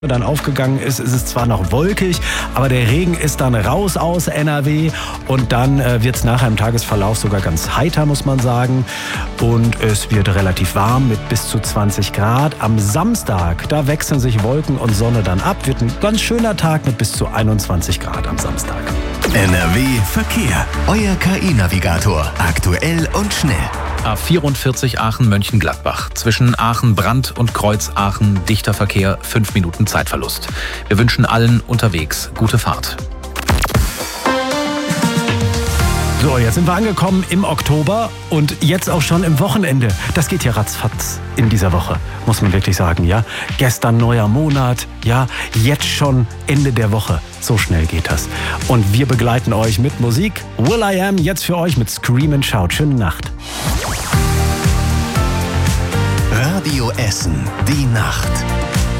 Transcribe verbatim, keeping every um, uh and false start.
dann aufgegangen ist, ist es zwar noch wolkig, aber der Regen ist dann raus aus N R W und dann äh, wird es nachher im Tagesverlauf sogar ganz heiter, muss man sagen. Und es wird relativ warm mit bis zu zwanzig Grad. Am Samstag, da wechseln sich Wolken und Sonne dann ab. Wird ein ganz schöner Tag mit bis zu einundzwanzig Grad am Samstag. N R W Verkehr. Euer K I-Navigator. Aktuell und schnell. A vierundvierzig Aachen-Mönchengladbach. Zwischen Aachen-Brandt und Kreuz-Aachen dichter Verkehr, fünf Minuten Zeitverlust. Wir wünschen allen unterwegs gute Fahrt. So, jetzt sind wir angekommen im Oktober und jetzt auch schon im Wochenende. Das geht ja ratzfatz in dieser Woche, muss man wirklich sagen, ja. Gestern neuer Monat, ja, jetzt schon Ende der Woche. So schnell geht das. Und wir begleiten euch mit Musik. Will I Am jetzt für euch mit Scream and Shout. Schöne Nacht. Radio Essen, die Nacht.